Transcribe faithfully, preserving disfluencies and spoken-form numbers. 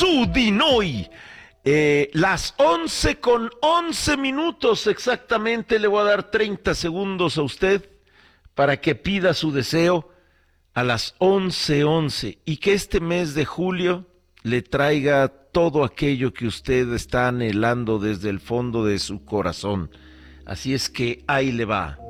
su Dinoy. Eh, las once con once minutos exactamente. Le voy a dar treinta segundos a usted para que pida su deseo a las once once y que este mes de julio le traiga todo aquello que usted está anhelando desde el fondo de su corazón. Así es que ahí le va.